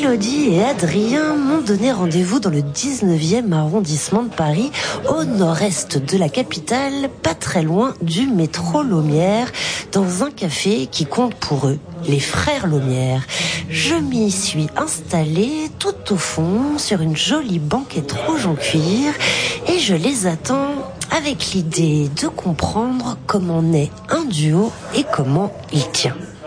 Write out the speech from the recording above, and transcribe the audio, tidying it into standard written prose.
Mélodie et Adrien m'ont donné rendez-vous dans le 19e arrondissement de Paris, au nord-est de la capitale, pas très loin du métro Laumière, dans un café qui compte pour eux, les Frères Laumière. Je m'y suis installée tout au fond, sur une jolie banquette rouge en cuir, et je les attends avec l'idée de comprendre comment naît un duo et comment il tient.